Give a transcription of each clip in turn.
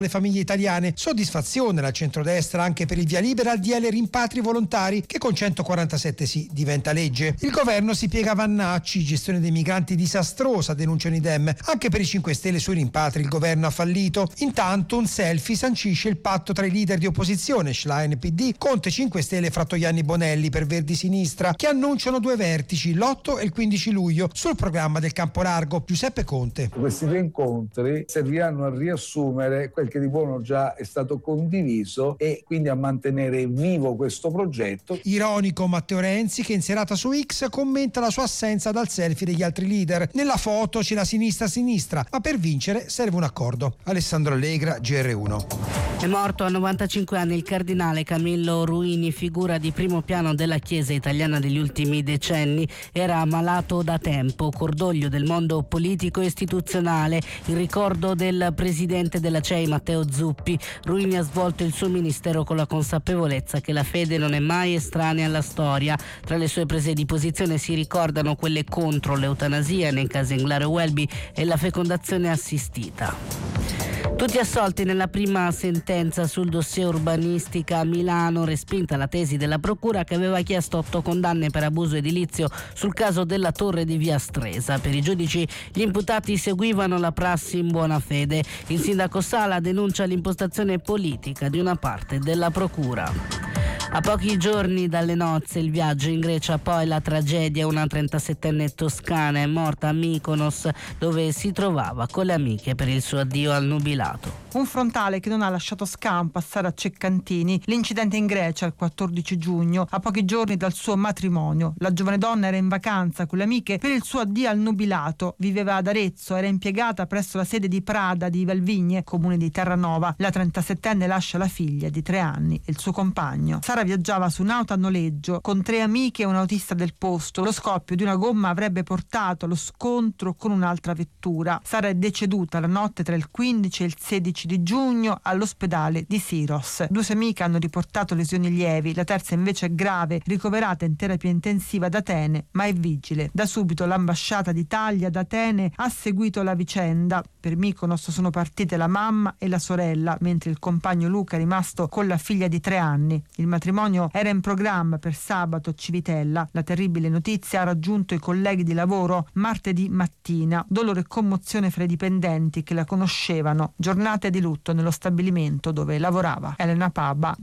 le famiglie italiane. Soddisfazione al centrodestra anche per il via libera al DL rimpatri volontari che con 147 sì diventa legge. Il governo si piega a Vannacci, gestione dei migranti disastrosa, denunciano i Dem. Anche per i 5 Stelle sui rimpatri il governo ha fallito. Intanto un selfie sancisce il patto tra i leader di opposizione, Schlein PD, Conte 5 Stelle e Frattoianni Bonelli per Verdi Sinistra, che annunciano 2 vertici, l'8 e il 15 luglio, sul programma del Campolargo. Giuseppe Conte. Questi 2 incontri serviranno a riassumere quel che di buono già è stato condiviso e quindi a mantenere vivo questo progetto. Ironico Matteo Renzi, che in serata su X commenta la sua assenza dal selfie degli altri leader. Nella foto c'è la sinistra, ma per vincere serve un accordo. Alessandro Allegra, GR1. È morto a 95 anni il cardinale Camillo Ruini, figura di primo piano della Chiesa italiana degli ultimi decenni. Era ammalato da tempo, cordoglio del mondo politico e istituzionale, il ricordo del presidente della CEI Matteo Zuppi. Ruini ha svolto il suo ministero con la consapevolezza che la fede non è mai estranea alla storia. Tra le sue prese di posizione si ricordano quelle contro l'eutanasia nei casi Englaro e Welby e la fecondazione assistita. Tutti assolti nella prima sentenza sul dossier urbanistica a Milano, respinta la tesi della procura che aveva chiesto 8 condanne per abuso edilizio sul caso della torre di via Stresa. Per i giudici gli imputati seguivano la prassi in buona fede. Il sindaco Sala denuncia l'impostazione politica di una parte della procura. A pochi giorni dalle nozze, il viaggio in Grecia, poi la tragedia. Una 37enne toscana è morta a Mykonos, dove si trovava con le amiche per il suo addio al nubilato. Un frontale che non ha lasciato scampo a Sara Ceccantini. L'incidente in Grecia il 14 giugno, a pochi giorni dal suo matrimonio. La giovane donna era in vacanza con le amiche per il suo addio al nubilato. Viveva ad Arezzo, era impiegata presso la sede di Prada di Valvigne, comune di Terranova. La 37enne lascia la figlia di 3 anni e il suo compagno. Sara viaggiava su un'auto a noleggio con 3 amiche e un autista del posto. Lo scoppio di una gomma avrebbe portato allo scontro con un'altra vettura. Sara è deceduta la notte tra il 15 e il 16 di giugno all'ospedale di Syros. 2 sue amiche hanno riportato lesioni lievi, la terza invece è grave, ricoverata in terapia intensiva ad Atene, ma è vigile. Da subito l'ambasciata d'Italia ad Atene ha seguito la vicenda. Per Mykonos sono partite la mamma e la sorella, mentre il compagno Luca è rimasto con la figlia di 3 anni. Il matrimonio era in programma per sabato a Civitella. La terribile notizia ha raggiunto i colleghi di lavoro martedì mattina. Dolore e commozione fra i dipendenti che la conoscevano. Giornate di lutto nello stabilimento dove lavorava. Elena Paba,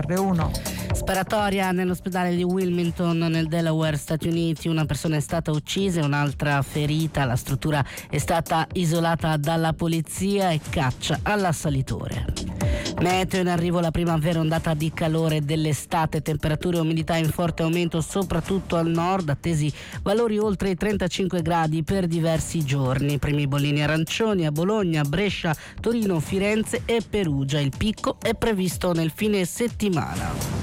GR1. Sparatoria nell'ospedale di Wilmington nel Delaware, Stati Uniti. Una persona è stata uccisa e un'altra ferita. La struttura è stata isolata dalla polizia e caccia all'assalitore. Meteo: in arrivo la primavera, ondata di calore dell'estate, temperature e umidità in forte aumento soprattutto al nord, attesi valori oltre i 35 gradi per diversi giorni. Primi bollini arancioni a Bologna, Brescia, Torino, Firenze e Perugia. Il picco è previsto nel fine settimana.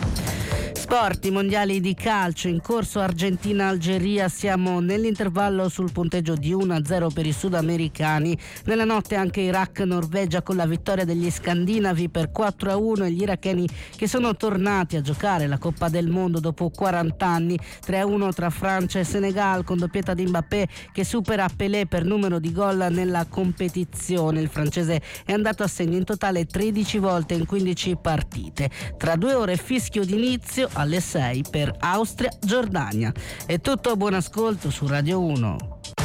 Sport, i mondiali di calcio in corso Argentina-Algeria, siamo nell'intervallo sul punteggio di 1-0 per i sudamericani. Nella notte anche Iraq-Norvegia con la vittoria degli scandinavi per 4-1 e gli iracheni che sono tornati a giocare la Coppa del Mondo dopo 40 anni. 3-1 tra Francia e Senegal con doppietta di Mbappé che supera Pelé per numero di gol nella competizione. Il francese è andato a segno in totale 13 volte in 15 partite. Tra 2 ore fischio d'inizio alle 6 per Austria-Giordania. È tutto, buon ascolto su Radio 1.